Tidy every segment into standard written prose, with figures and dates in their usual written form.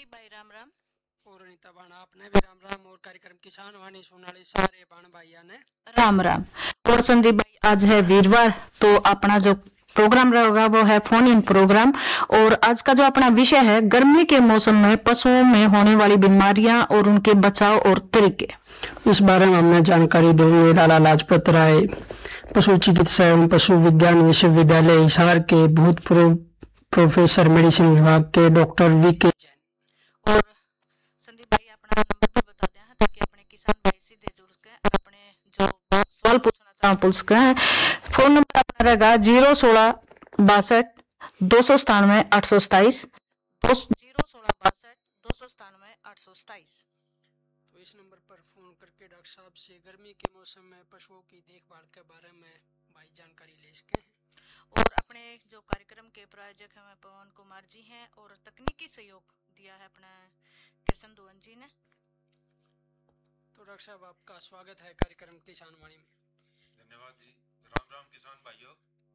भाई राम राम। और अनीता बाण आपने भी राम राम। और कार्यक्रम किसान वाणी सुनाले सारे बाण भाइया ने राम राम। और संदीप भाई आज है वीरवार, तो अपना जो प्रोग्राम रहेगा वो है फोन इन प्रोग्राम। और आज का जो अपना विषय है गर्मी के मौसम में पशुओं में होने वाली बीमारियां और उनके बचाव और तरीके। इस बारे में हमें जानकारी देंगे लाला लाजपत राय, पशु चिकित्सा एवं पशु विज्ञान विश्वविद्यालय हिसार के भूतपूर्व प्रोफेसर मेडिसिन विभाग के डॉक्टर वी.के. जैन। और संदीप भाई अपना नंबर भी बता दें ताकि अपने किसान भाई सीधे जुड़ के अपने जो सवाल पूछना चाहो पूछ सके हैं। फोन नंबर अपना रहेगा 016 62 827 तो इस नंबर पर फोन करके डॉक्टर साहब से गर्मी के मौसम में पशुओं की देखभाल के बारे में भाई जानकारी ले सके हैं। और अपने जो कार्यक्रम के प्रायोजक हैं पवन कुमार जी हैं और तकनीकी सहयोग दिया है अपने कृष्ण दुवन जी ने। तो डॉक्टर साहब आपका स्वागत है कार्यक्रम किसान वाणी में। धन्यवाद जी। राम राम किसान भाइयों।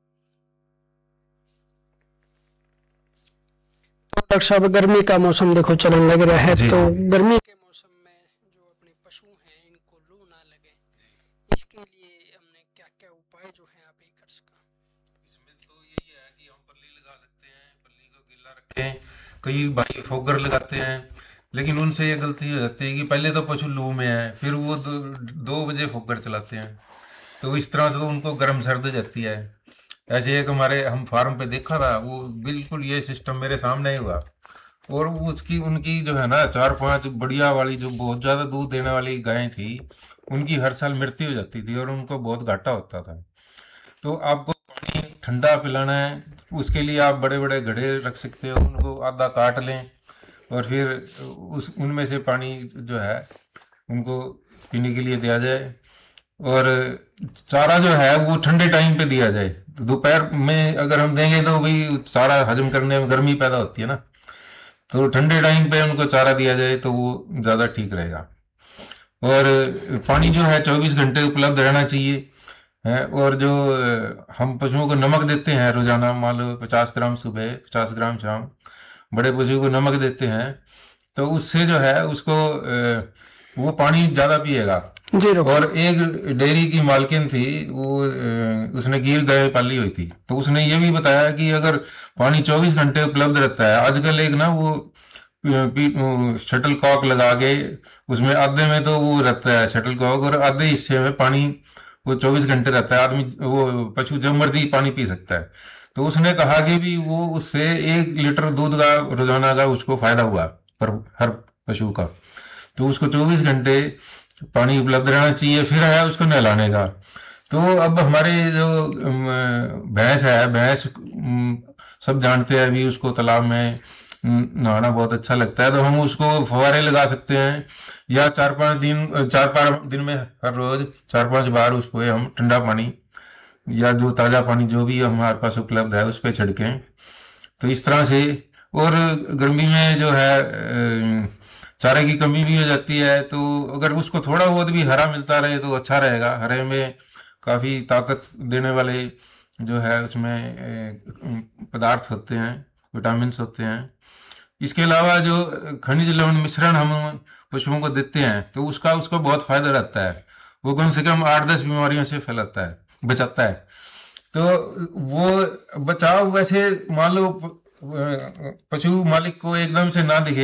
तो डॉक्टर साहब गर्मी का मौसम देखो चलन लग रहा है, तो गर्मी के मौसम में जो अपने पशु हैं इनको लू ना लगे, इसके लिए हमने क्या क्या उपाय जो है आप ये कर सका। इसमें तो यही है कि हम पल्ली लगा सकते हैं, पल्ली को गिल्ला रखें। कई भाई फोगर लगाते हैं, लेकिन उनसे ये गलती हो जाती है कि पहले तो पशु लू में है, फिर वो 2 बजे फोगर चलाते हैं, तो इस तरह से तो उनको गर्म सर्द जाती है। ऐसे एक हमारे हम फार्म पे देखा था, वो बिल्कुल ये सिस्टम मेरे सामने ही हुआ। और उसकी उनकी जो है ना 4-5 बढ़िया वाली जो बहुत ज्यादा दूध देने वाली गायें थी, उनकी हर साल मृत्यु हो जाती थी और उनको बहुत घाटा होता था। तो आपको पानी ठंडा पिलाना है, उसके लिए आप बड़े बड़े घड़े रख सकते हो, उनको आधा काट लें और फिर उनमें से पानी जो है उनको पीने के लिए दिया जाए। और चारा जो है वो ठंडे टाइम पे दिया जाए। तो दोपहर में अगर हम देंगे तो भाई सारा हजम करने में गर्मी पैदा होती है ना, तो ठंडे टाइम पे उनको चारा दिया जाए तो वो ज़्यादा ठीक रहेगा। और पानी जो है 24 घंटे उपलब्ध रहना चाहिए है। और जो हम पशुओं को नमक देते हैं रोजाना, मान लो 50 ग्राम सुबह 50 ग्राम शाम, बड़े पशु को नमक देते हैं, तो उससे जो है उसको वो पानी ज़्यादा पिएगा। और एक डेयरी की मालकिन थी, वो उसने गिर गाय पाली हुई थी, तो उसने ये भी बताया कि अगर पानी 24 घंटे उपलब्ध रहता है, आजकल एक ना वो शटल कॉक लगा के उसमें आधे में तो वो रहता है शटल कॉक और आधे हिस्से में पानी वो 24 घंटे रहता है, आदमी वो पशु जब मर्जी पानी पी सकता है। तो उसने कहा कि भी वो उससे 1 लीटर दूध का रोजाना का उसको फायदा हुआ पर हर पशु का। तो उसको 24 घंटे पानी उपलब्ध रहना चाहिए। फिर है उसको नहलाने का। तो अब हमारे जो भैंस है, भैंस सब जानते हैं अभी उसको तालाब में नहाना बहुत अच्छा लगता है, तो हम उसको फव्वारे लगा सकते हैं या 4-5 दिन में हर रोज 4-5 बार उसको हम ठंडा पानी या जो ताज़ा पानी जो भी हमारे पास उपलब्ध है उस पर छिड़कें। तो इस तरह से। और गर्मी में जो है चारे की कमी भी हो जाती है, तो अगर उसको थोड़ा बहुत भी हरा मिलता रहे तो अच्छा रहेगा। हरे में काफ़ी ताकत देने वाले जो है उसमें पदार्थ होते हैं, विटामिन्स होते हैं। इसके अलावा जो खनिज लवण मिश्रण हम पशुओं को देते हैं तो उसका बहुत फायदा रहता है। वो कम से कम 8-10 बीमारियों से फैलाता है, बचाता है। तो वो बचाव वैसे मान लो पशु मालिक को एकदम से ना दिखे